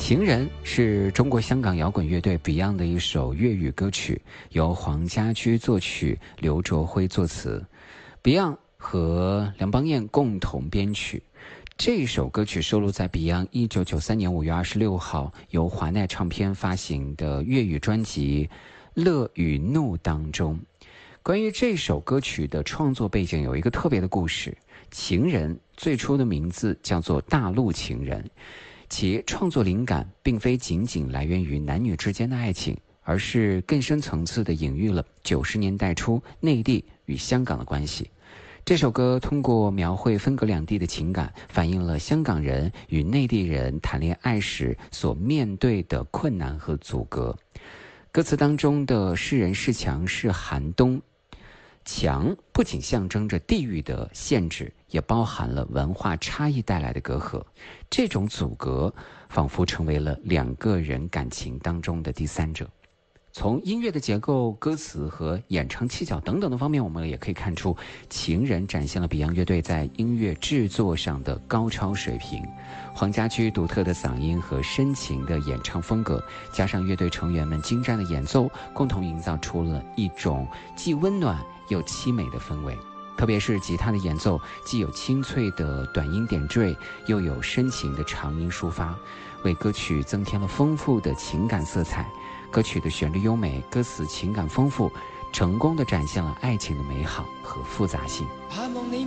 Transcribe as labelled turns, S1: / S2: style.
S1: 情人是中国香港摇滚乐队 Beyond 的一首粤语歌曲，由黄家驹作曲，刘卓辉作词， Beyond 和梁邦彦共同编曲。这首歌曲收录在 Beyond 1993年5月26号由华纳唱片发行的粤语专辑《乐与怒》当中。关于这首歌曲的创作背景有一个特别的故事，情人最初的名字叫做大陆情人，其创作灵感并非仅仅来源于男女之间的爱情，而是更深层次地隐喻了90年代初内地与香港的关系。这首歌通过描绘分隔两地的情感，反映了香港人与内地人谈恋爱时所面对的困难和阻隔。歌词当中的是人是墙是寒冬，墙不仅象征着地域的限制，也包含了文化差异带来的隔阂。这种阻隔仿佛成为了两个人感情当中的第三者。从音乐的结构、歌词和演唱技巧等等的方面，我们也可以看出情人展现了 Beyond 乐队在音乐制作上的高超水平。黄家驹独特的嗓音和深情的演唱风格，加上乐队成员们精湛的演奏，共同营造出了一种既温暖又凄美的氛围。特别是吉他的演奏，既有清脆的短音点缀，又有深情的长音抒发，为歌曲增添了丰富的情感色彩。歌曲的旋律优美，歌词情感丰富，成功地展现了爱情的美好和复杂性。
S2: 盼望你